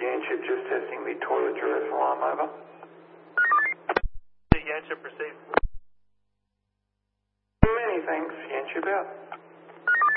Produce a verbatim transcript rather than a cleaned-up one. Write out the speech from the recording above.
Yanship, just testing the toilet duress alarm, over. Yanship received. Many thanks, Yanship out.